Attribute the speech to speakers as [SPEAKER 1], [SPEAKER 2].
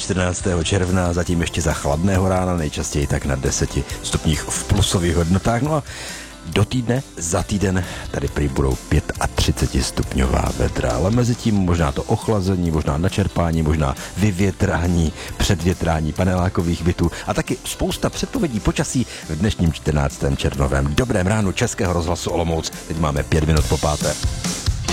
[SPEAKER 1] 14. června, zatím ještě za chladného rána, nejčastěji tak na 10 stupních v plusových hodnotách. No a do týdne, za týden tady prý budou 35 stupňová vedra, ale mezi tím možná to ochlazení, možná načerpání, možná vyvětrání, předvětrání panelákových bytů a taky spousta předpovědí počasí v dnešním 14. červnovém dobrém ránu Českého rozhlasu Olomouc. Teď máme 5 minut po 5.